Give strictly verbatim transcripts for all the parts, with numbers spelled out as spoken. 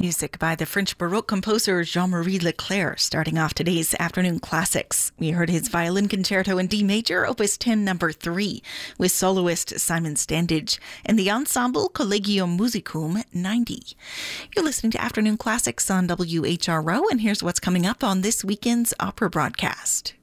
Music by the French Baroque composer Jean-Marie Leclerc, starting off today's afternoon classics. We heard his violin concerto in D major, opus ten, number three, with soloist Simon Standage and the ensemble Collegium Musicum ninety. You're listening to Afternoon Classics on W H R O, and here's what's coming up on this weekend's opera broadcast.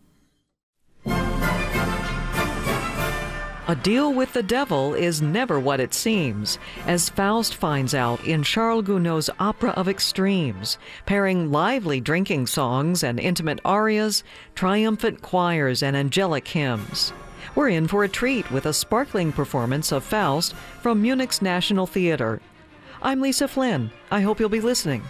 A deal with the devil is never what it seems, as Faust finds out in Charles Gounod's Opera of Extremes, pairing lively drinking songs and intimate arias, triumphant choirs, and angelic hymns. We're in for a treat with a sparkling performance of Faust from Munich's National Theatre. I'm Lisa Flynn. I hope you'll be listening.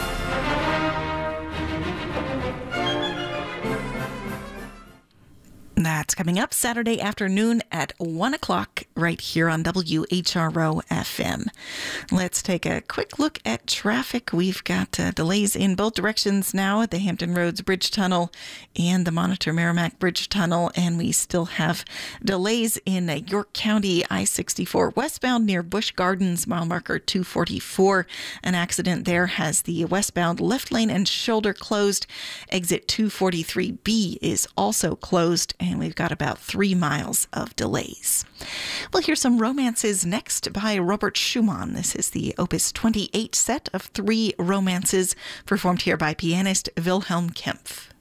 That's coming up Saturday afternoon at one o'clock right here on W H R O F M. Let's take a quick look at traffic. We've got uh, delays in both directions now at the Hampton Roads Bridge Tunnel and the Monitor Merrimack Bridge Tunnel, and we still have delays in uh, York County I sixty-four westbound near Busch Gardens, mile marker two forty-four. An accident there has the westbound left lane and shoulder closed. Exit two forty-three B is also closed, and we've got about three miles of delays. We'll hear some romances next by Robert Schumann. This is the Opus twenty-eight set of three romances performed here by pianist Wilhelm Kempff.